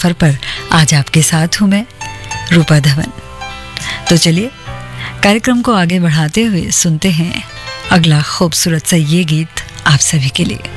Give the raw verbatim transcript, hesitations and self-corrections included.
सफ़र पर आज आपके साथ हूँ मैं, रूपा धवन। तो चलिए कार्यक्रम को आगे बढ़ाते हुए सुनते हैं अगला खूबसूरत सा ये गीत आप सभी के लिए।